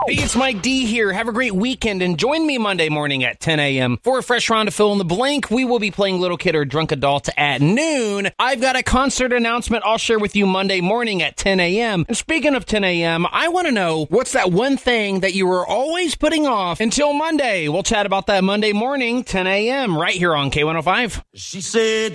Hey, it's Mike D here. Have a great weekend and join me Monday morning at 10 a.m. for a fresh round of Fill in the Blank. We will be playing Little Kid or Drunk Adult at noon. I've got a concert announcement I'll share with you Monday morning at 10 a.m. And speaking of 10 a.m., I want to know what's that one thing that you were always putting off until Monday. We'll chat about that Monday morning, 10 a.m. right here on K105. She said